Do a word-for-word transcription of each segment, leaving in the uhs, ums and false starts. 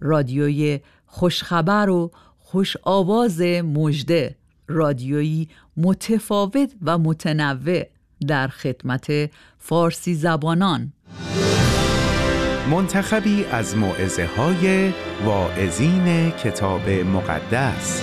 رادیوی خوشخبر و خوش آواز مژده، رادیویی متفاوت و متنوع در خدمت فارسی زبانان. منتخبی از موعظه های واعظین کتاب مقدس.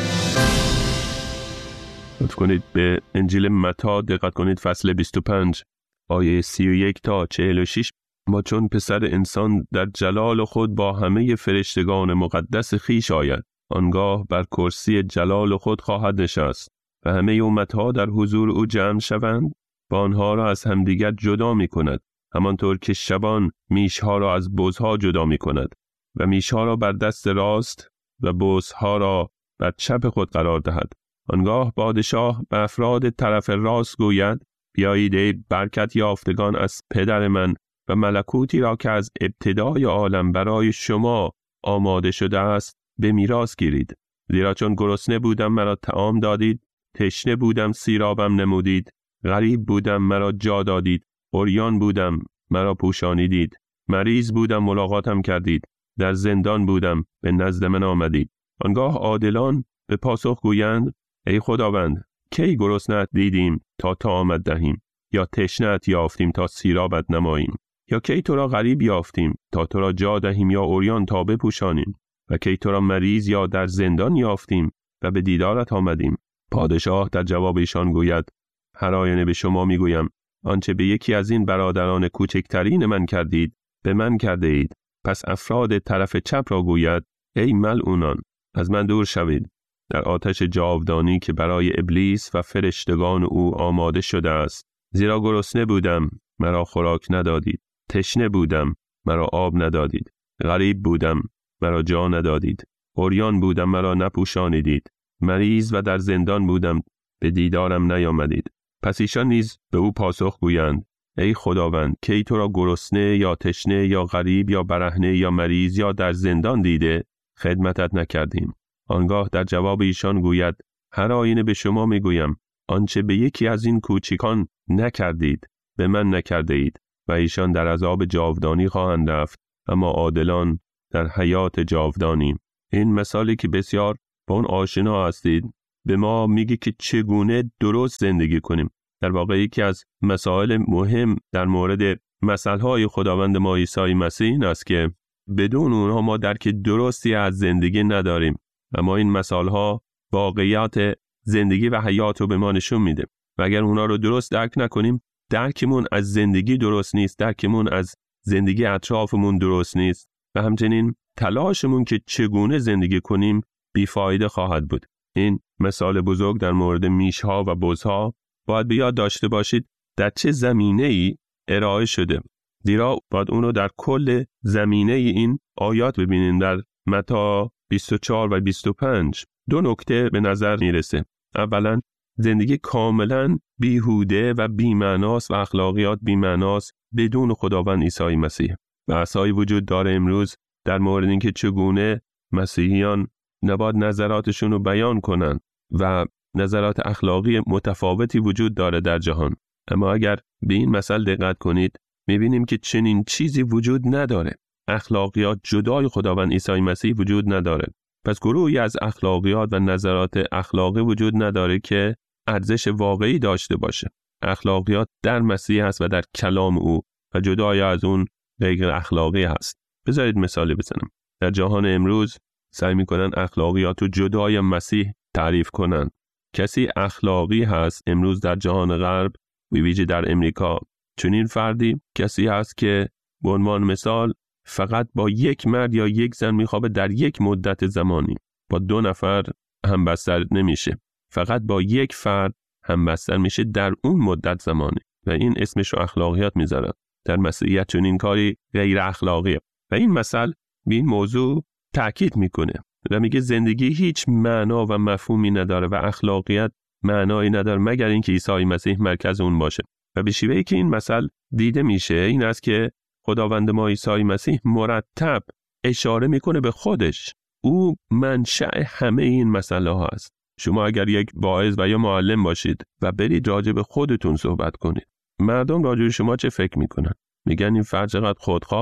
لطف کنید به انجیل متی دقت کنید، فصل بیست و پنج آیه سی و یک تا چهل و شش. ما چون پسر انسان در جلال خود با همه فرشتگان مقدس خویش آید، آنگاه بر کرسی جلال خود خواهد نشست و همه امتها در حضور او جمع شوند و آنها را از همدیگر جدا می کند، همانطور که شبان میشها را از بزها جدا می کند و میشها را بر دست راست و بزها را بر چپ خود قرار دهد. آنگاه پادشاه به افراد طرف راست گوید: بیایید ای برکت یافتگان از پدر من و ملکوتی را که از ابتدای عالم برای شما آماده شده است به میراث گیرید. زیرا چون گرسنه بودم مرا طعام دادید، تشنه بودم سیرابم نمودید، غریب بودم مرا جا دادید، عریان بودم مرا پوشانیدید، مریض بودم ملاقاتم کردید، در زندان بودم به نزد من آمدید. آنگاه عادلان به پاسخ گویند: ای خداوند، کی گرسنه‌ات دیدیم تا طعامت دهیم، یا تشنه‌ات یافتیم تا سیرابت نماییم، یا کی تو را غریب یافتیم تا تو را جا دهیم، یا عریان تا بپوشانیم، و کی تو را مریض یا در زندان یافتیم و به دیدارت آمدیم. پادشاه در جواب ایشان گوید: هر آینه به شما میگویم آنچه به یکی از این برادران کوچکترین من کردید به من کرده اید. پس افراد طرف چپ را گوید: ای ملعونان، از من دور شوید در آتش جاودانی که برای ابلیس و فرشتگان او آماده شده است. زیرا گرسنه بودم مرا خوراک ندادید، تشنه بودم مرا آب ندادید، غریب بودم مرا جا ندادید، عریان بودم مرا نپوشانیدید، مریض و در زندان بودم به دیدارم نیامدید. پس ایشان نیز به او پاسخ گویند: ای خداوند، کی تو را گرسنه یا تشنه یا غریب یا برهنه یا مریض یا در زندان دیده خدمتت نکردیم؟ آنگاه در جواب ایشان گوید: هر آینه به شما میگویم آنچه به یکی از این کوچکان نکردید به من نکرده اید. و ایشان در عذاب جاودانی خواهند رفت، اما عادلان در حیات جاودانی. این مثالی که بسیار با اون آشنا هستید به ما میگه که چگونه درست زندگی کنیم. در واقع یکی از مسائل مهم در مورد مثلهای خداوند ما عیسی مسیح این است که بدون اونها ما درک درستی از زندگی نداریم. اما این مثالها واقعیات زندگی و حیات رو به ما نشون میده و اگر اونها رو درست درک نکنیم، درکمون از زندگی درست نیست، درکمون از زندگی اطرافمون درست نیست و همچنین تلاشمون که چگونه زندگی کنیم بیفایده خواهد بود. این مثال بزرگ در مورد میشها و بزها باید به یاد داشته باشید در چه زمینه‌ای ارائه شده، زیرا باید اونو در کل زمینه این آیات ببینید. در متی بیست و چهار و بیست و پنج دو نکته به نظر میرسه. اولا زندگی کاملا بیهوده و بی‌معناست و اخلاقیات بی‌معناست بدون خداوند عیسی مسیح. بحث‌هایی وجود داره امروز در مورد اینکه چگونه مسیحیان نباید نظراتشون رو بیان کنن و نظرات اخلاقی متفاوتی وجود داره در جهان. اما اگر به این مسئله دقت کنید می‌بینیم که چنین چیزی وجود نداره. اخلاقیات جدای خداوند عیسی مسیح وجود نداره. پس گروهی از اخلاقیات و نظرات اخلاقی وجود نداره که ارزش واقعی داشته باشه. اخلاقیات در مسیح هست و در کلام او و جدای از اون غیر اخلاقی هست. بذارید مثالی بزنم. در جهان امروز سعی میکنن اخلاقیات رو جدای مسیح تعریف کنن. کسی اخلاقی هست امروز در جهان غرب و ویژه در امریکا، چنین فردی کسی هست که به عنوان مثال فقط با یک مرد یا یک زن میخوابه در یک مدت زمانی. با دو نفر همبستر نمیشه. فقط با یک فرد همبستر میشه در اون مدت زمانی و این اسمش رو اخلاقیات میذارن. در مسیحیت چنین کاری غیر اخلاقیه و این مثل به این موضوع تأکید میکنه و میگه زندگی هیچ معنا و مفهومی نداره و اخلاقیات معنایی نداره مگر اینکه عیسی مسیح مرکز اون باشه. و به شیوهی که این مثل دیده میشه این است که خداوند ما عیسی مسیح مرتب اشاره میکنه به خودش. او منشأ همه این مسئله ها است. شما اگر یک واعظ و یا معلم باشید و برید راجع به خودتون صحبت کنید، مردم راجع به شما چه فکر میکنن؟ میگن این فرد چقدر خودخواهه،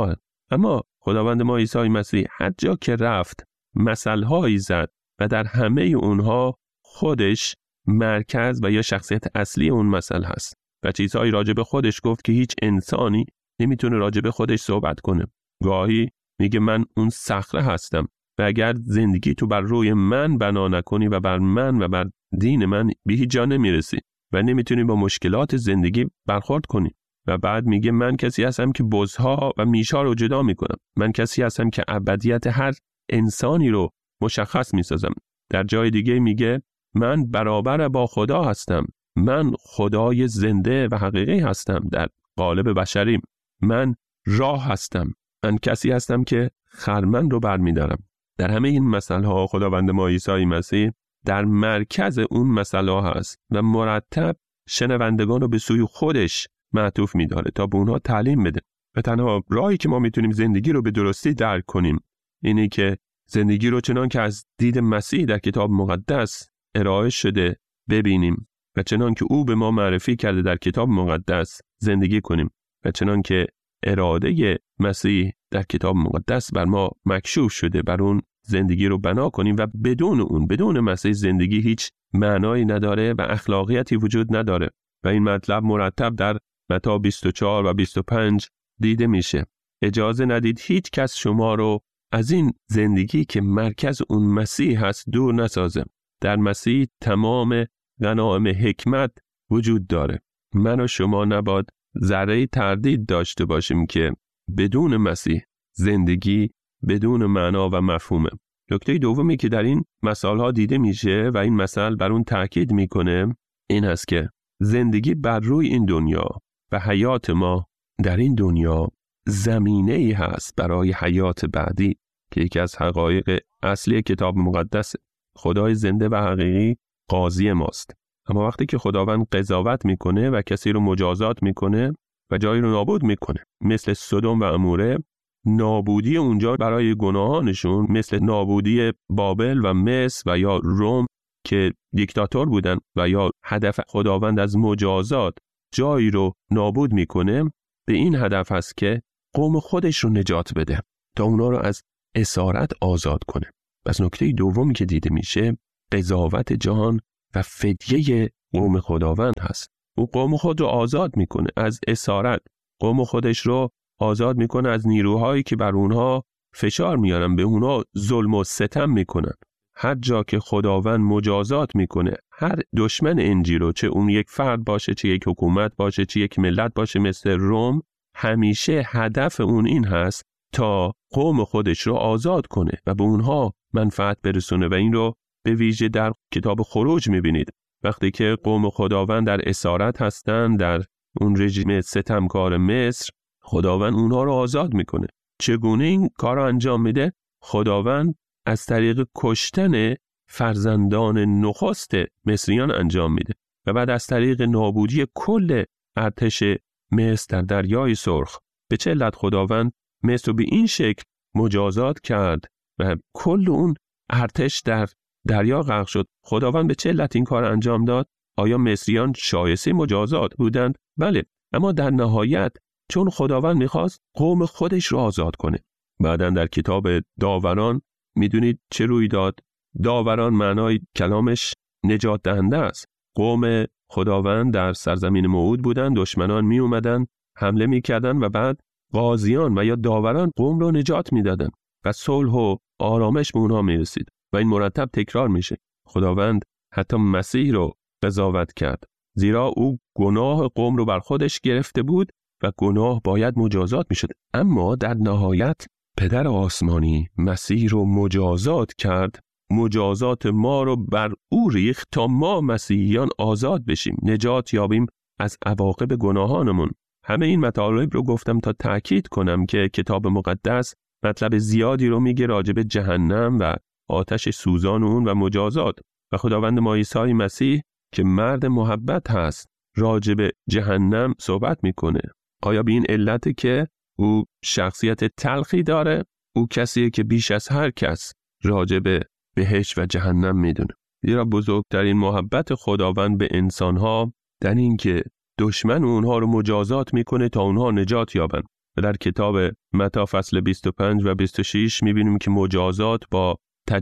اما خداوند ما عیسی مسیح هر جا که رفت مثل‌هایی زد و در همه اونها خودش مرکز و یا شخصیت اصلی اون مثل هست و چیزهایی راجع به خودش گفت که هیچ انسانی نمیتونه راجع به خودش صحبت کنه. گاهی میگه من اون صخره هستم و اگر زندگی تو بر روی من بنا نکنی و بر من و بر دین من به هیچ جا نمیرسی و نمیتونی با مشکلات زندگی برخورد کنی. و بعد میگه من کسی هستم که بزها و میشا رو جدا میکنم. من کسی هستم که ابدیت هر انسانی رو مشخص میسازم. در جای دیگه میگه من برابر با خدا هستم. من خدای زنده و حقیقی هستم در قالب بشریم. من راه هستم. من کسی هستم که خرمن رو برمیدارم. در همه این مسائل ها خداوند ما عیسی مسیح در مرکز اون مسائل ها هست و مرتب شنوندگان رو به سوی خودش معطوف می‌داره تا به اونها تعلیم بده. و تنها راهی که ما میتونیم زندگی رو به درستی درک کنیم اینه که زندگی رو چنان که از دید مسیح در کتاب مقدس ارائه شده ببینیم و چنان که او به ما معرفی کرده در کتاب مقدس زندگی کنیم و چنان که اراده مسیح در کتاب مقدس بر ما مکشوف شده بر اون زندگی رو بنا کنیم و بدون اون بدون مسیح زندگی هیچ معنایی نداره و اخلاقیاتی وجود نداره. و این مطلب مرتب در متی بیست و چهار و بیست و پنج دیده میشه. اجازه ندید هیچ کس شما رو از این زندگی که مرکز اون مسیح هست دور نسازه. در مسیح تمام غنایم حکمت وجود داره. من و شما نباید ذره تردید داشته باشیم که بدون مسیح زندگی بدون معنا و مفهومه. نکته دومی که در این مسائل ها دیده میشه و این مسئله بر اون تاکید میکنه این هست که زندگی بر روی این دنیا و حیات ما در این دنیا زمینه ای هست برای حیات بعدی که یکی از حقایق اصلی کتاب مقدس. خدای زنده و حقیقی قاضی ماست. اما وقتی که خداوند قضاوت میکنه و کسی رو مجازات میکنه و جایی رو نابود میکنه مثل سدوم و عموره، نابودی اونجا برای گناهانشون مثل نابودی بابل و مصر و یا روم که دیکتاتور بودن و یا هدف خداوند از مجازات جایی رو نابود میکنه به این هدف هست که قوم خودش رو نجات بده تا اونا رو از اسارت آزاد کنه. پس نکته دومی که دیده میشه قضاوت جهان و فدیه قوم خداوند هست. او قوم خود رو آزاد میکنه از اسارت، قوم خودش رو آزاد میکنه از نیروهایی که بر اونها فشار میارن، به اونها ظلم و ستم میکنن. هر جا که خداوند مجازات میکنه هر دشمن انجیل رو، چه اون یک فرد باشه، چه یک حکومت باشه، چه یک ملت باشه مثل روم، همیشه هدف اون این هست تا قوم خودش رو آزاد کنه و به اونها منفعت برسونه. و این رو به ویژه در کتاب خروج میبینید وقتی که قوم خداوند در اسارت هستن در اون رژیم ستمکار مصر، خداوند اونها رو آزاد میکنه. چگونه این کار رو انجام میده؟ خداوند از طریق کشتن فرزندان نخست مصریان انجام میده و بعد از طریق نابودی کل ارتش مصر در دریای سرخ. به چه علت خداوند مصر رو به این شکل مجازات کرد و کل اون ارتش در دریا غرق شد؟ خداوند به چه علت این کار انجام داد؟ آیا مصریان شایسته مجازات بودند؟ بله، اما در نهایت چون خداوند میخواست قوم خودش رو آزاد کنه. بعدن در کتاب داوران میدونید چه روی داد؟ داوران معنای کلامش نجات دهنده است. قوم خداوند در سرزمین موعود بودند، دشمنان می اومدن حمله میکردن و بعد قاضیان و یا داوران قوم رو نجات میدادن و صلح و آرامش به اونها میرسید و این مرتب تکرار میشه. خداوند حتی مسیح رو قضاوت کرد زیرا او گناه قوم رو بر خودش گرفته بود و گناه باید مجازات میشد. اما در نهایت پدر آسمانی مسیح رو مجازات کرد، مجازات ما رو بر او ریخت تا ما مسیحیان آزاد بشیم، نجات یابیم از عواقب گناهانمون. همه این مطالب رو گفتم تا تأکید کنم که کتاب مقدس مطلب زیادی رو میگه راجع به جهنم و آتش سوزان اون و مجازات و خداوند ما عیسی مسیح که مرد محبت هست راجع به جهنم صحبت میکنه. آیا به این علته که او شخصیت تلخی داره؟ او کسیه که بیش از هر کس راجع به بهشت و جهنم میدونه. زیرا بزرگترین محبت خداوند به انسانها در این که دشمن اونها رو مجازات میکنه تا اونها نجات یابن. و در کتاب متی فصل بیست و پنج و بیست و شش می‌بینیم که مجازات با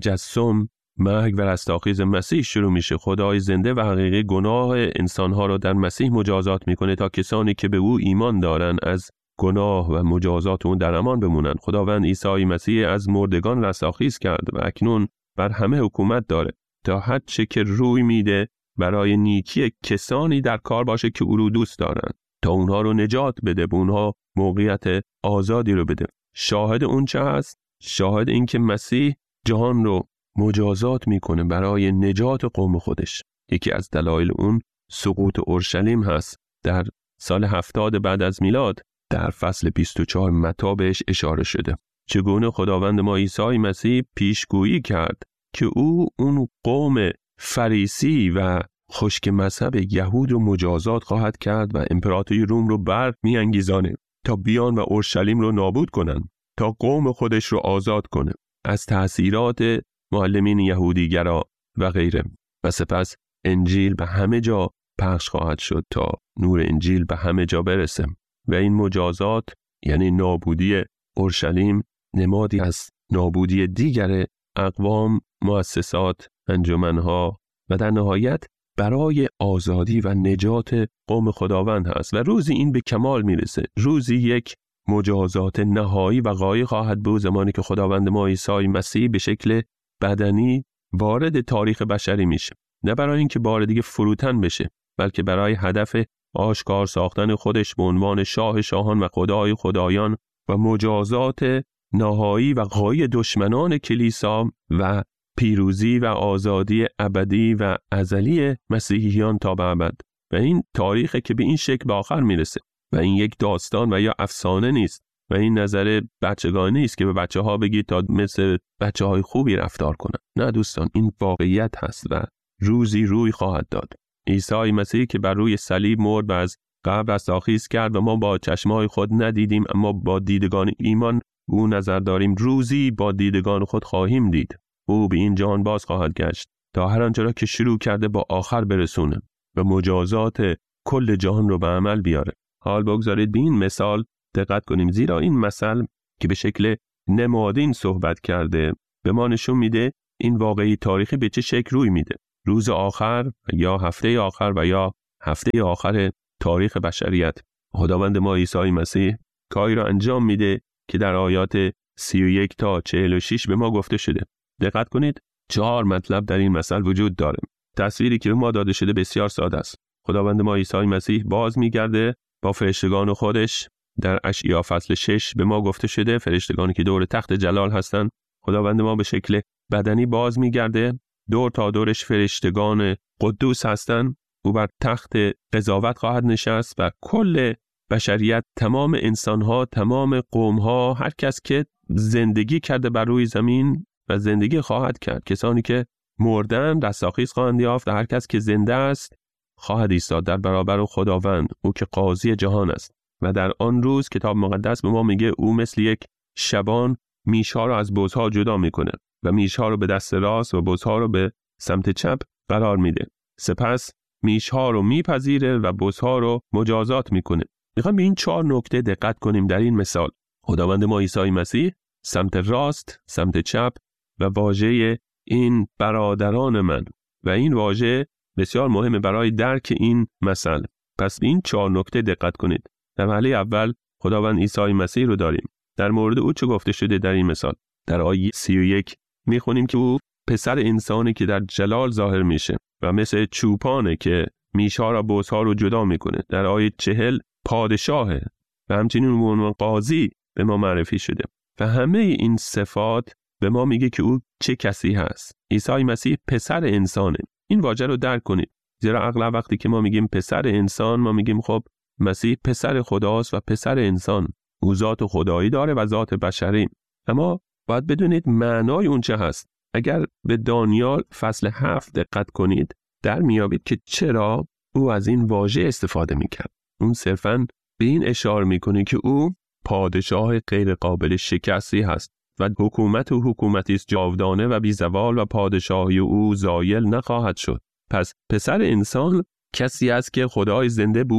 تجسم، مرگ و رستاخیز مسیح شروع میشه. خدای زنده و حقیقی گناه انسانها رو در مسیح مجازات میکنه تا کسانی که به او ایمان دارن از گناه و مجازات اون در امان بمونن. خداوند عیسی مسیح از مردگان رستاخیز کرد و اکنون بر همه حکومت داره تا هر چه که روی میده برای نیکی کسانی در کار باشه که او رو دوست دارن، تا اونها رو نجات بده، به اونها موقعیت آزادی رو بده. شاهد اون چه هست؟ شاهد این که مسیح جهان رو مجازات میکنه برای نجات قوم خودش. یکی از دلایل اون سقوط اورشلیم هست. در سال هفتاد بعد از میلاد در فصل بیست و چهار متی بهش اشاره شده. چگونه خداوند ما عیسی مسیح پیشگویی کرد که او اون قوم فریسی و خشک مذهب یهود رو مجازات خواهد کرد و امپراتوری روم رو بر میانگیزانه تا بیان و اورشلیم رو نابود کنن، تا قوم خودش رو آزاد کنه از تأثیرات معلمین یهودیگرا و غیره. و سپس انجیل به همه جا پخش خواهد شد تا نور انجیل به همه جا برسه. و این مجازات یعنی نابودی اورشلیم نمادی از نابودی دیگر اقوام، مؤسسات، انجمنها و در نهایت برای آزادی و نجات قوم خداوند هست. و روزی این به کمال میرسه. روزی یک مجازات نهایی و غایی خواهد بود، زمانی که خداوند ما عیسی مسیح به شکل بدنی وارد تاریخ بشری میشه، نه برای اینکه بار دیگه فروتن بشه، بلکه برای هدف آشکار ساختن خودش به عنوان شاه شاهان و خدای خدایان و مجازات نهایی و غایی دشمنان کلیسا و پیروزی و آزادی ابدی و ازلی مسیحیان تا به ابد. و این تاریخی که به این شکل به آخر میرسه و این یک داستان و یا افسانه نیست و این نظر بچگانه نیست که به بچه ها بگید تا مثل بچه های خوبی رفتار کنن. نه دوستان، این واقعیت هست و روزی روی خواهد داد. عیسی مسیح که بر روی صلیب مرد و از قبر رستاخیز کرد و ما با چشمای خود ندیدیم، اما با دیدگان ایمان او نظر داریم روزی با دیدگان خود خواهیم دید. او به این جهان باز خواهد گشت تا هر آنچه را که شروع کرده با آخر برسونه و مجازات کل جهان رو به عمل بیاره. حال بگذارید به این مثال دقت کنیم، زیرا این مثل که به شکل نمادین صحبت کرده به ما نشون میده این واقعی تاریخی به چه شکل روی میده. روز آخر یا هفته آخر و یا هفته آخر تاریخ بشریت، خداوند ما عیسی مسیح کاری را انجام میده که در آیات سی و یک تا چهل و شش به ما گفته شده. دقت کنید، چهار مطلب در این مثل وجود داره. تصویری که به ما داده شده بسیار ساده است. خداوند ما عیسی مسیح باز میگرده با فرشتگان خودش. در اشعیا فصل شش به ما گفته شده فرشتگانی که دور تخت جلال هستند، خداوند ما به شکل بدنی باز میگرده، دور تا دورش فرشتگان قدوس هستند. او بر تخت قضاوت خواهد نشست و کل بشریت، تمام انسانها، تمام قومها، هر کس که زندگی کرده بر روی زمین و زندگی خواهد کرد، کسانی که مردن رستاخیز خواهند یافت، هر کس که زنده است خواهد ایستاد در برابر خداوند، او که قاضی جهان است. و در آن روز کتاب مقدس به ما میگه او مثل یک شبان میشها رو از بزها جدا میکنه و میشها رو به دست راست و بزها رو به سمت چپ قرار میده. سپس میشها رو میپذیره و بزها رو مجازات میکنه. میخوام به این چهار نکته دقت کنیم در این مثال. خداوند ما عیسی مسیح سمت راست، سمت چپ و واژه این برادران من، و این واژه بسیار مهمه برای درک این مثل. پس این چهار نکته دقت کنید. در مرحله اول خداوند عیسی مسیح رو داریم. در مورد او چه گفته شده در این مثال؟ در آیه سی و یک میخونیم که او پسر انسانی که در جلال ظاهر میشه و مثل چوپانه که میشها را بزها رو جدا میکنه. در آیه چهل پادشاهه و همچنین عنوان قاضی به ما معرفی شده و همه این صفات به ما میگه که او چه کسی هست. عیسی مسیح پسر انسانه. این واژه رو درک کنید، زیرا اغلب وقتی که ما میگیم پسر انسان ما میگیم خب مسیح پسر خداست و پسر انسان. او ذات خدایی داره و ذات بشری. اما باید بدونید معنای اون چه هست. اگر به دانیال فصل هفت دقت کنید در میابید که چرا او از این واژه استفاده میکرد. اون صرفاً به این اشاره میکنه که او پادشاه غیر قابل شکستی هست و حکومت و حکومتی است جاودانه و بی زوال و پادشاهی او زایل نخواهد شد. پس پسر انسان کسی است که خدای زنده به او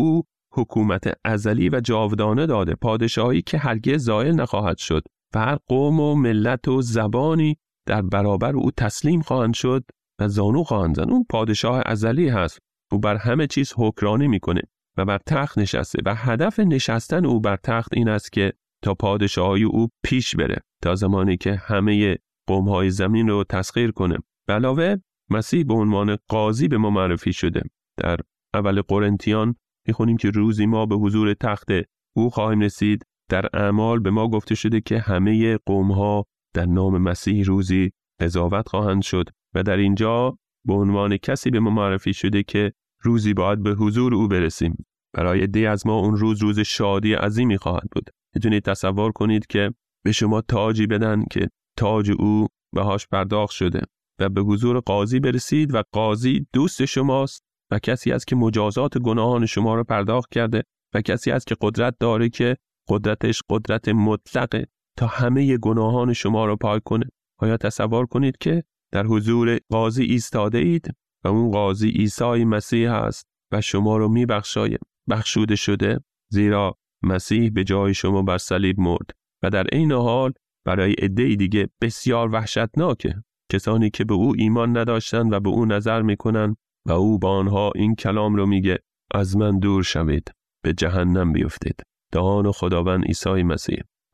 حکومت ازلی و جاودانه داده، پادشاهی که هرگز زائل نخواهد شد و هر قوم و ملت و زبانی در برابر او تسلیم خواهند شد و زانو خواهند زد. اون پادشاه ازلی هست. او بر همه چیز حکمرانی میکنه و بر تخت نشسته و هدف نشستن او بر تخت این است که تا پادشاهی او پیش بره تا زمانی که همه قوم‌های زمین رو تسخیر کنه. به علاوه مسیح به عنوان قاضی به ما معرفی شده. در اول قرنتیان میخونیم که روزی ما به حضور تخت او خواهیم رسید. در اعمال به ما گفته شده که همه قوم‌ها در نام مسیح روزی قضاوت خواهند شد و در اینجا به عنوان کسی به ما معرفی شده که روزی باید به حضور او برسیم. برای عده‌ای از ما اون روز روز شادی عظیمی خواهد بود. میتونید تصور کنید که به شما تاجی بدن که تاج او بهاش پرداخت شده و به حضور قاضی برسید و قاضی دوست شماست و کسی است که مجازات گناهان شما رو پرداخت کرده و کسی است که قدرت داره که قدرتش قدرت مطلقه تا همه گناهان شما رو پاک کنه. آیا تصور کنید که در حضور قاضی ایستاده اید و اون قاضی عیسی مسیح هست و شما رو میبخشاید، بخشوده شده، زیرا مسیح به جای شما بر صلیب مرد و در این حال برای عده‌ای دیگه بسیار وحشتناکه. کسانی که به او ایمان نداشتن و به او نظر میکنن و او با آنها این کلام رو میگه از من دور شوید، به جهنم بیفتید. دهان خداوند عیسی مسیح.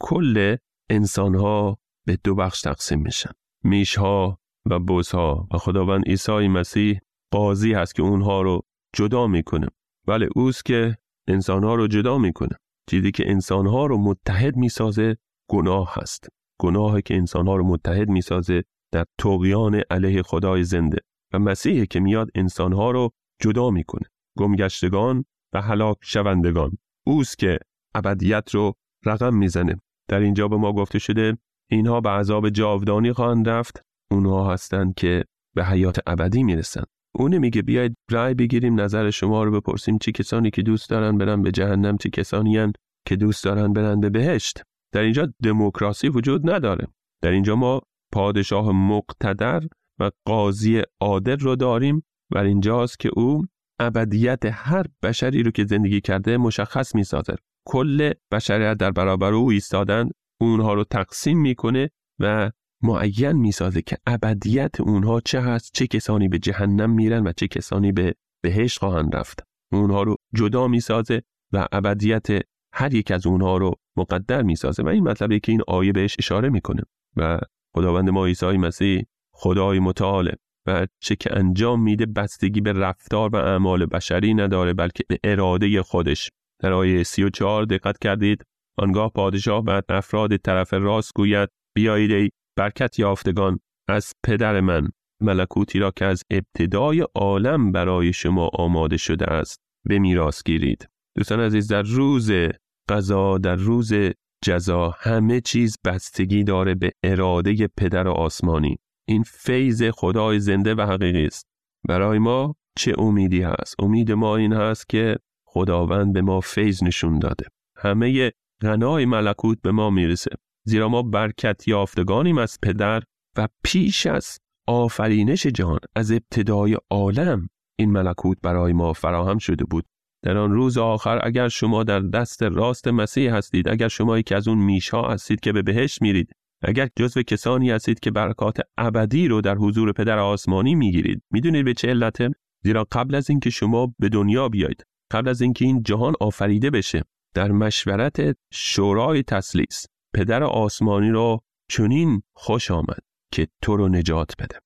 کل انسانها به دو بخش تقسیم میشن، میشها و بزها، و خداوند عیسی مسیح قاضی هست که اونها رو جدا میکنه. ولی اوست که انسانها رو جدا میکنه. چیزی که انسانها رو متحد میسازه گناه هست. گناهی که انسانها رو متحد میسازه در طغیان علیه خدای زنده و مسیحی که میاد انسانها رو جدا میکنه، گمگشتگان و هلاک شوندگان. اوست که ابدیت رو رقم میزنه. در اینجا به ما گفته شده اینها به عذاب جاودانی خواهند رفت. اونها هستند که به حیات ابدی میرسن. اون میگه بیاید رأی بگیریم، نظر شما رو بپرسیم، چه کسانی که دوست دارن برن به جهنم، چه کسانی هستند که دوست دارن برن به بهشت. در اینجا دموکراسی وجود نداره. در اینجا ما پادشاه مقتدر و قاضی عادل رو داریم و اینجاست که او ابدیت هر بشری رو که زندگی کرده مشخص میسازه. کل بشریت در برابر او ایستادن، اونها رو تقسیم میکنه و معین میسازه که ابدیت اونها چه هست، چه کسانی به جهنم میرن و چه کسانی به بهشت خواهند رفت. اونها رو جدا میسازه و ابدیت هر یک از اونها رو مقدر میسازه و این مطلبی که این آیه بهش اشاره میکنه. و خداوند ما عیسی مسیح خدای متعاله و چه که انجام میده بستگی به رفتار و اعمال بشری نداره، بلکه به اراده خودش. در آیه سی و چهار دقت کردید، آنگاه پادشاه به افراد طرف راست گوید بیایید ای برکت یافتگان از پدر من، ملکوتی را که از ابتدای عالم برای شما آماده شده است به میراث گیرید. دوستان عزیز، در روز قضا، در روز جزا، همه چیز بستگی داره به اراده پدر آسمانی. این فیض خدای زنده و حقیقی است. برای ما چه امیدی هست؟ امید ما این هست که خداوند به ما فیض نشون داده. همه غنای ملکوت به ما میرسه، زیرا ما برکت یافتگانیم از پدر و پیش از آفرینش جهان، از ابتدای عالم، این ملکوت برای ما فراهم شده بود. در آن روز آخر اگر شما در دست راست مسیح هستید، اگر شما یکی از اون میشها هستید که به بهشت میرید، اگر جزو کسانی هستید که برکات ابدی رو در حضور پدر آسمانی میگیرید، میدونید به چه علته؟ زیرا قبل از اینکه شما به دنیا بیایید، قبل از اینکه این جهان آفریده بشه، در مشورت شورای تثلیث پدر آسمانی رو چنین خوش آمد که تو رو نجات بده.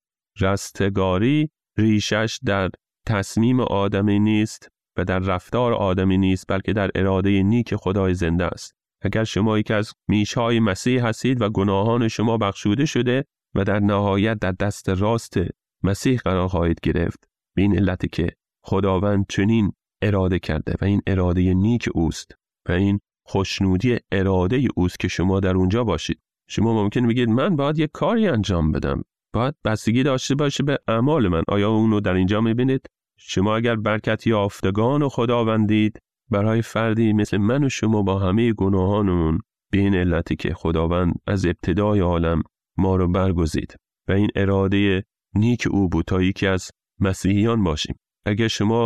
رستگاری ریشش در تصمیم آدمی نیست و در رفتار آدمی نیست، بلکه در اراده نیک خدای زنده است. اگر شما یکی از میشهای مسیح هستید و گناهان شما بخشوده شده و در نهایت در دست راست مسیح قرار خواهید گرفت، به این علت که خداوند چنین اراده کرده و این اراده نیک اوست و این خوشنودی اراده اوست که شما در اونجا باشید. شما ممکن بگید من باید یک کاری انجام بدم، باید بستگی داشته باشه به اعمال من. آیا اونو در اینجا میبینید؟ شما اگر برکت یافتگان و خداوندید، برای فردی مثل من و شما با همه گناهانمون، به این علتی که خداوند از ابتدای عالم ما رو برگزید و این اراده نیک او بود تا یکی از مسیحیان باشیم. اگر شما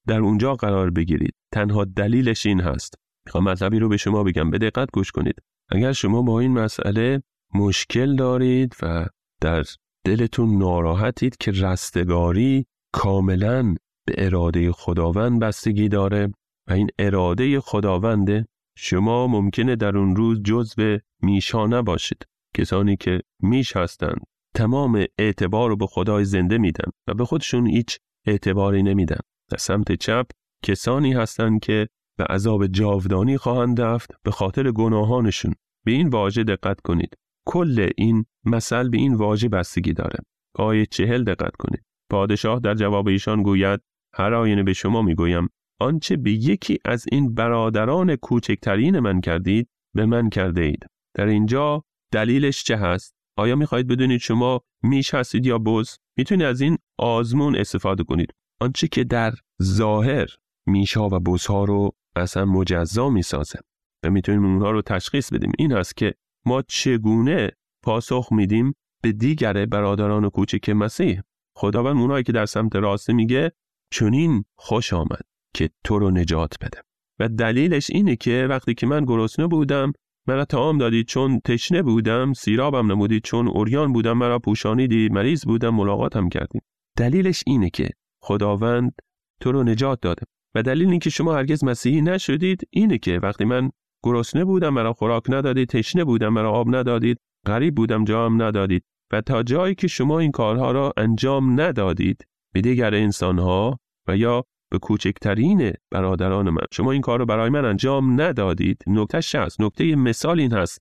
در اونجا قرار بگیرید. تنها دلیلش این هست. میخوام مطلبی رو به شما بگم، به دقت گوش کنید. اگر شما با این مسئله مشکل دارید و در دلتون ناراحتید که رستگاری کاملاً به اراده خداوند بستگی داره و این اراده خداونده، شما ممکنه در اون روز جزو میشا نباشید. کسانی که میش هستند تمام اعتبار رو به خدای زنده میدن و به خودشون هیچ اعتباری نمیدن. در سمت چپ کسانی هستند که به عذاب جاودانی خواهند رفت به خاطر گناهانشون. به این واژه دقت کنید. کل این مثل به این واژه بستگی داره. آیه چهل دقت کنید. پادشاه در جواب ایشان گوید هر آینه به شما میگویم آنچه به یکی از این برادران کوچکترین من کردید به من کرده اید. در اینجا دلیلش چه هست؟ آیا میخواهید بدونید شما میش هستید یا بز؟ میتونید از این آزمون استفاده کنید. آنچه که در ظاهر میشها و بزها رو اصلا مجزا میسازه و میتونیم اونها رو تشخیص بدیم. این هست که ما چگونه پاسخ میدیم به دیگر برادران کوچک مسیح. خداوند اونایی که در سمت راست میگه چنین خوش آمد که تو رو نجات بده. و دلیلش اینه که وقتی که من گرسنه بودم مرا طعام دادید، چون تشنه بودم سیرابم نمودید، چون عریان بودم مرا پوشانیدید، مریض بودم ملاقاتم کردید. دلیلش اینه که خداوند تو رو نجات داده. و دلیل اینکه شما هرگز مسیحی نشدید اینه که وقتی من گرسنه بودم مرا خوراک ندادید، تشنه بودم مرا آب ندادید، غریب بودم جام ندادید. و تا جایی که شما این کارها را انجام ندادید به دیگر انسانها و یا به کوچکترین برادران من، شما این کار رو برای من انجام ندادید. نکته شخص، نکته مثال این هست: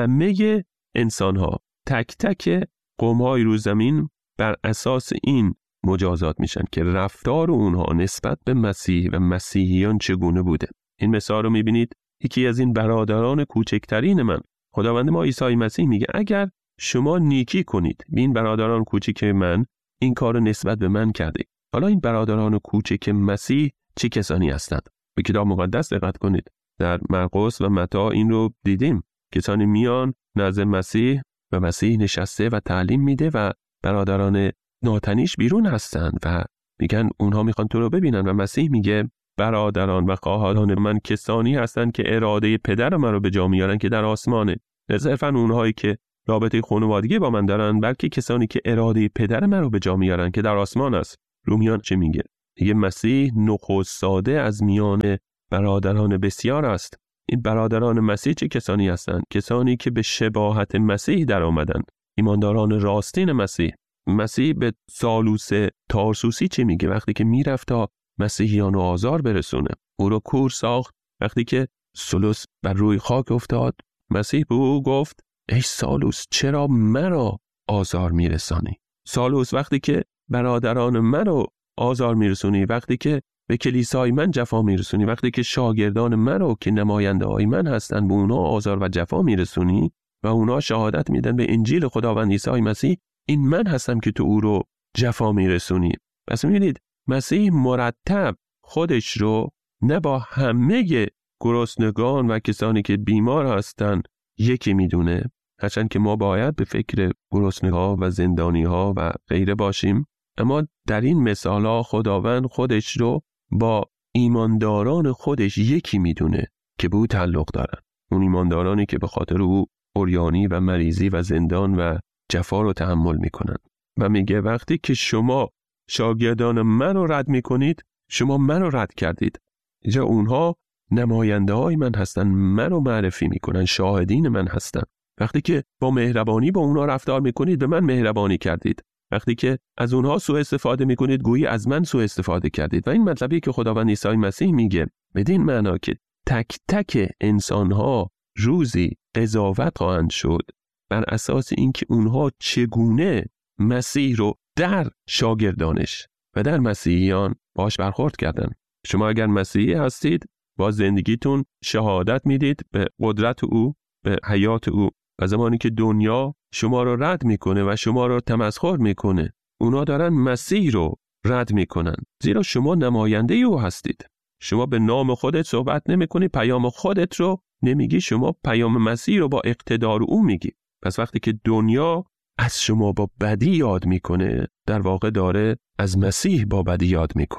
همه انسانها، تک تک قوم‌های روی زمین بر اساس این مجازات میشن که رفتار اونها نسبت به مسیح و مسیحیان چگونه بوده. این مثال رو میبینید. یکی از این برادران کوچکترین من، خداوند ما عیسی مسیح میگه اگر شما نیکی کنید به این برادران کوچک من، این کار رو نسبت به من کرده. حالا این برادران کوچک مسیح چه کسانی هستند؟ به کتاب مقدس دقت کنید. در مرقس و متی این رو دیدیم. کسانی میان نزد مسیح و مسیح نشسته و تعلیم میده و برادران ناتنیش بیرون هستند و میگن اونها میخوان تو رو ببینن و مسیح میگه برادران و خواهران من کسانی هستند که اراده پدر من رو به جا میارن که در آسمانه. نه صرفاً اونهایی که رابطه خانوادگی با من دارن، بلکه کسانی که اراده پدر من رو به جا میارن که در آسمان است. رومیان چه میگه؟ یه مسیح نخست ساده از میان برادران بسیار است. این برادران مسیح چه کسانی هستند؟ کسانی که به شباهت مسیح در آمدن، ایمانداران راستین مسیح. مسیح به سالوس تارسوسی چه میگه؟ وقتی که میرفت تا مسیحیان رو آزار برسونه، او رو کور ساخت. وقتی که سالوس بر روی خاک افتاد، مسیح به او گفت ای سالوس چرا مرا آزار میرسانی؟ سالوس وقتی که برادران منو آزار میرسونی، وقتی که به کلیسای من جفا میرسونی، وقتی که شاگردان منو که نماینده های من هستن به اونا آزار و جفا میرسونی و اونا شهادت میدن به انجیل خداوند عیسی مسیح، این من هستم که تو او رو جفا میرسونی. پس میبینید مسیح مرتب خودش رو نه با همه گرسنگان و کسانی که بیمار هستن یکی میدونه، هرچند که ما باید به فکر گرسنه‌ها و زندانی‌ها و غیره باشیم، اما در این مثالا خداوند خودش رو با ایمانداران خودش یکی میدونه که به او تعلق دارن. اون ایماندارانی که به خاطر او عریانی و مریضی و زندان و جفا رو تحمل میکنن. و میگه وقتی که شما شاگردان من رو رد میکنید، شما من رو رد کردید. اینجا اونها نماینده های من هستن، من رو معرفی میکنن، شاهدین من هستن. وقتی که با مهربانی با اونها رفتار میکنید، به من مهربانی کردید. وقتی که از اونها سوء استفاده میکنید، گویی از من سوء استفاده کردید. و این مطلبی که خداوند عیسی مسیح میگه بدین معنا که تک تک انسانها روزی قضاوت خواهند شد بر اساس اینکه اونها چگونه مسیح رو در شاگردانش و در مسیحیان باش برخورد کردن. شما اگر مسیحی هستید، با زندگیتون شهادت میدید به قدرت او، به حیات او. و زمانی که دنیا شما رو رد میکنه و شما رو تمسخر میکنه، اونا دارن مسیح رو رد میکنن، زیرا شما نماینده او هستید. شما به نام خودت صحبت نمیکنی، پیام خودت رو نمیگی، شما پیام مسیح رو با اقتدار او میگی. پس وقتی که دنیا از شما با بدی یاد میکنه، در واقع داره از مسیح با بدی یاد میکنه.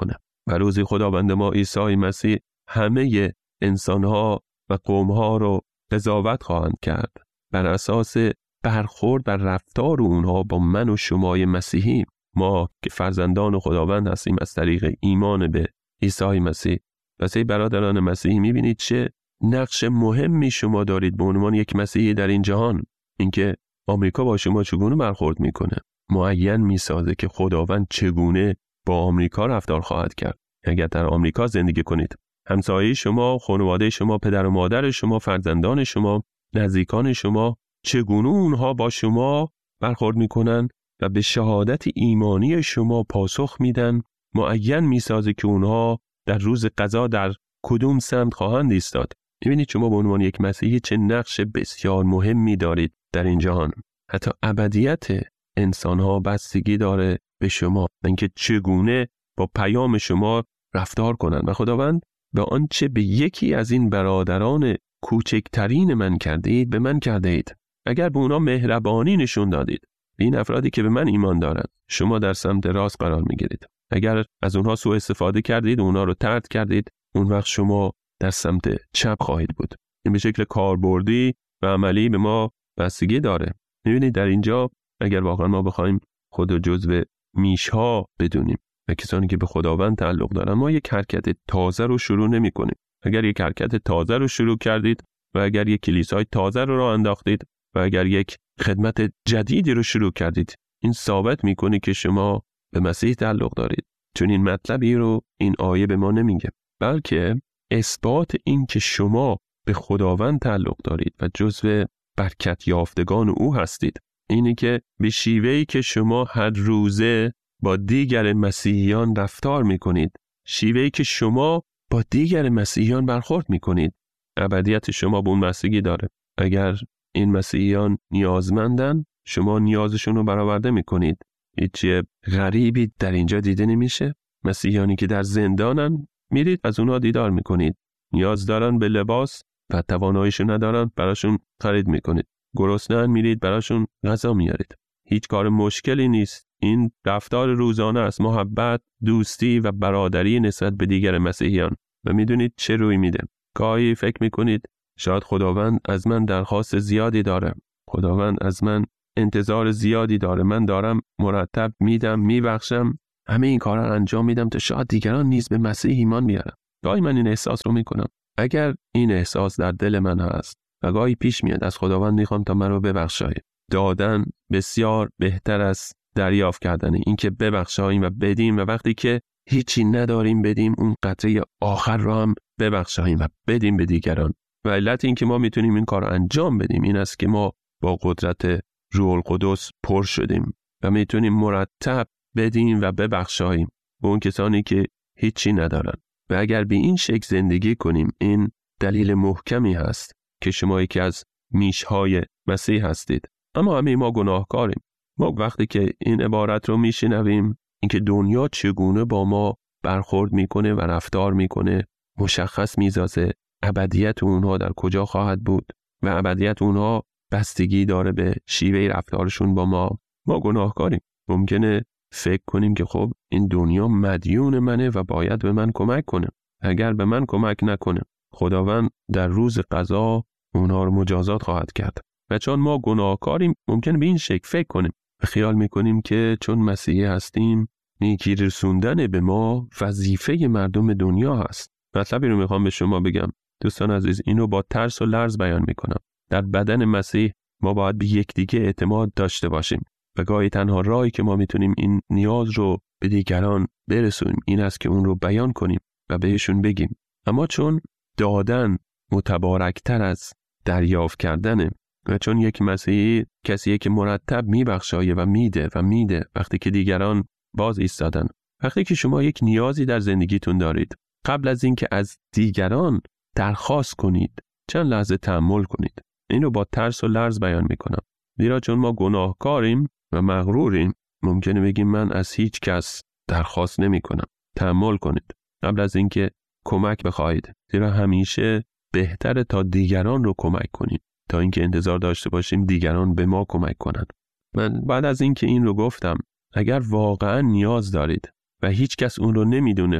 و روزی خداوند ما عیسی مسیح همه انسانها و قومها رو قضاوت خواهند کرد بر اساس برخورد و رفتار اونها با من و شمای مسیحی. ما که فرزندان خداوند هستیم از طریق ایمان به عیسی مسیح. پس ای برادران مسیحی، میبینید چه نقش مهمی شما دارید به عنوان یک مسیحی در این جهان. اینکه آمریکا با شما چگونه برخورد میکنه معین میسازه که خداوند چگونه با آمریکا رفتار خواهد کرد. اگر در آمریکا زندگی کنید، همسایه شما، خانواده شما، پدر و مادر شما، فرزندان شما، نزدیکان شما، چگونه اونها با شما برخورد میکنن و به شهادت ایمانی شما پاسخ میدن، معین میسازه که اونها در روز قضا در کدوم سمت خواهند ایستاد. میبینید شما به عنوان یک مسیحی چه نقش بسیار مهمی دارید در این جهان. حتی ابدیت انسانها بستگی داره به شما، اینکه چگونه با پیام شما رفتار کنند. و خداوند به آنچه به یکی از این برادران کوچکترین من کرده اید به من کرده اید. اگر به اونا مهربانی نشون دادید، به این افرادی که به من ایمان دارند، شما در سمت راست قرار میگیرید. اگر از اونها سوء استفاده کردید، اونها رو طرد کردید، اون وقت شما در سمت چپ خواهید بود. این به شکل کاربردی و عملی به ما بستگی داره. می‌بینید در اینجا اگر واقعا ما بخوایم خود رو جزو میشها بدونیم و کسانی که به خداوند تعلق دارن، ما یک حرکت تازه رو شروع نمی‌کنیم. اگر یک حرکت تازه رو شروع کردید و اگر یک کلیسای تازه رو راه انداختید و اگر یک خدمت جدیدی رو شروع کردید، این ثابت می‌کنه که شما به مسیح تعلق دارید. چون این مطلبی رو این آیه به ما نمیگه، بلکه اثبات این که شما به خداوند تعلق دارید و جزو برکت یافتگان او هستید اینه که به شیوهی که شما هر روزه با دیگر مسیحیان رفتار میکنید، شیوهی که شما با دیگر مسیحیان برخورد میکنید، ابدیت شما به اون بستگی داره. اگر این مسیحیان نیازمندن، شما نیازشون رو برآورده میکنید. هیچ غریبی در اینجا دیده نمیشه. مسیحیانی که در زندانن، میرید از اونها دیدار میکنید. نیاز دارن به لباس و تواناییشو ندارن، براشون خرید میکنید. گرسنه‌ان، میرید براشون غذا میارید. هیچ کار مشکلی نیست. این رفتار روزانه است، محبت، دوستی و برادری نسبت به دیگر مسیحیان. و میدونید چه روی میده. گاهی فکر میکنید شاید خداوند از من درخواست زیادی داره، خداوند از من انتظار زیادی داره، من دارم مرتب میدم، میبخشم، همه این کارا رو انجام میدم تا شاید دیگران نیز به مسیح ایمان بیارن. گاهی من این احساس رو میکنم. اگر این احساس در دل من هست و گاهی پیش میاد از خداوند میخوام تا من رو ببخشای، دادن بسیار بهتر از دریافت کردنه. این که ببخشاییم و بدیم و وقتی که هیچی نداریم بدیم، اون قطره آخر رو هم ببخشاییم و بدیم به دیگران. و علت این که ما میتونیم این کار رو انجام بدیم این است که ما با قدرت روح القدس پر شدیم و میتونیم مرتب بدیم و ببخشاییم به اون کسانی که هیچی ندارن. و اگر به این شکل زندگی کنیم، این دلیل محکمی هست که شما یکی از میشهای مسیح هستید. اما همه ما گناهکاریم. ما وقتی که این عبارت رو میشنویم، اینکه دنیا چگونه با ما برخورد میکنه و رفتار میکنه، مشخص میسازه ابدیت اونها در کجا خواهد بود و ابدیت اونها بستگی داره به شیوه رفتارشون با ما. ما گناهکاریم. ممکنه فکر کنیم که خب این دنیا مدیون منه و باید به من کمک کنه. اگر به من کمک نکنه، خداوند در روز قضا اونها رو مجازات خواهد کرد. و چون ما گناهکاریم، ممکنه به این شکل فکر کنیم و خیال میکنیم که چون مسیحی هستیم، نیکی رسوندن به ما وظیفه مردم دنیا هست. مطلبی رو میخوام به شما بگم دوستان عزیز، اینو با ترس و لرز بیان میکنم. در بدن مسیح ما باید به یکدیگه اعتماد داشته باشیم و گاهی تنها راهی که ما میتونیم این نیاز رو به دیگران برسونیم این است که اون رو بیان کنیم و بهشون بگیم. اما چون دادن متبارکتر از دریافت کردنه و چون یک مسیحی کسیه که مرتب میبخشایه و میده و میده وقتی که دیگران باز ایستادن، وقتی که شما یک نیازی در زندگیتون دارید، قبل از اینکه از دیگران درخواست کنید، چند لحظه تأمل کنید. اینو با ترس و لرز بیان میکنم، زیرا چون ما گناهکاریم و مغروریم، ممکنه بگیم من از هیچ کس درخواست نمی کنم. تأمل کنید قبل از اینکه کمک بخواهید، زیرا همیشه بهتره تا دیگران رو کمک کنیم تا اینکه انتظار داشته باشیم دیگران به ما کمک کنند. من بعد از اینکه این رو گفتم، اگر واقعا نیاز دارید و هیچ کس اون رو نمیدونه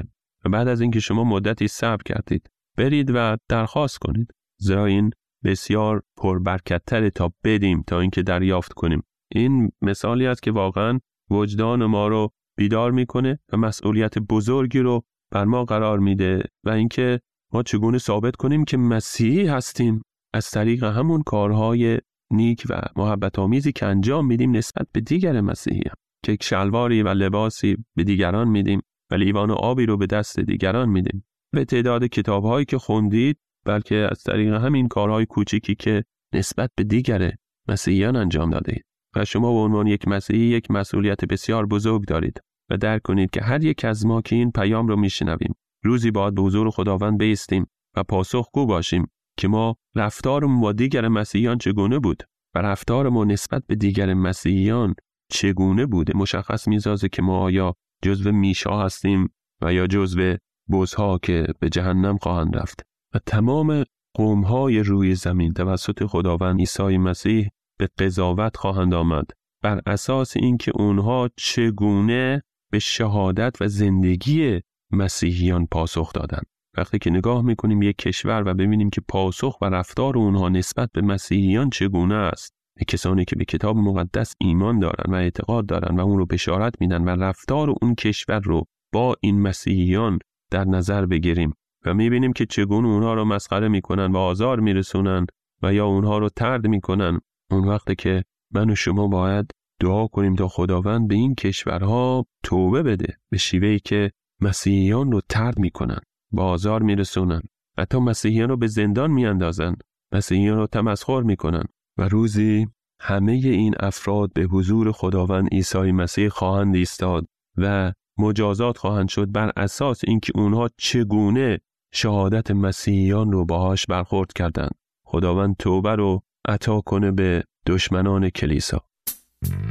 و بعد از اینکه شما مدتی صبر کردید برید و درخواست کنید، زیرا این بسیار پربرکت‌تره تا بدیم تا اینکه دریافت کنیم. این مثالی است که واقعا وجدان ما رو بیدار میکنه و مسئولیت بزرگی رو بر ما قرار میده و اینکه ما چگونه ثابت کنیم که مسیحی هستیم از طریق همون کارهای نیک و محبت آمیزی که انجام میدیم نسبت به دیگر مسیحیان، که یک شلواری و لباسی به دیگران میدیم و لیوان آبی رو به دست دیگران میدیم. به تعداد کتاب‌هایی که خوندید، بلکه از طریق همین کارهای کوچیکی که نسبت به دیگر مسیحیان انجام دادید. و شما به عنوان یک مسیحی یک مسئولیت بسیار بزرگ دارید و درک کنید که هر یک از ما که این پیام رو میشنویم روزی باید به حضور خداوند بایستیم و پاسخگو باشیم که ما رفتارمون با دیگر مسیحیان چگونه بود و رفتار ما نسبت به دیگر مسیحیان چگونه بوده. مشخص می‌سازه که ما آیا جزو میشا هستیم و یا جزو بزها که به جهنم خواهند رفت. و تمام قوم‌های روی زمین توسط خداوند عیسی مسیح به قضاوت خواهند آمد بر اساس اینکه اونها چگونه به شهادت و زندگی مسیحیان پاسخ دادند. وقتی که نگاه میکنیم یک کشور و ببینیم که پاسخ و رفتار اونها نسبت به مسیحیان چگونه است، کسانی که به کتاب مقدس ایمان دارن و اعتقاد دارن و اون رو بشارت میدن و رفتار اون کشور رو با این مسیحیان در نظر بگیریم و میبینیم که چگونه اونها رو مسخره میکنن و آزار میرسونن و یا اونها رو طرد میکنن، اون وقت که من و شما باید دعا کنیم تا خداوند به این کشورها توبه بده، به شیوهی که مسیحیان رو طرد میکنن، با آزار میرسونن، حتی مسیحیان رو به زندان میاندازن، مسیحیان رو تمسخر میکنن و روزی همه این افراد به حضور خداوند عیسی مسیح خواهند ایستاد و مجازات خواهند شد بر اساس اینکه اونها چگونه شهادت مسیحیان رو باهاش برخورد کردند. خداوند توبه رو عطا کنه به دشمنان کلیسا.